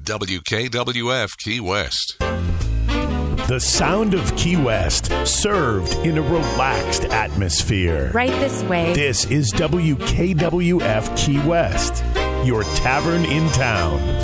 WKWF Key West. The sound of Key West, served in a relaxed atmosphere. Right this way. This is WKWF Key West, your tavern in town.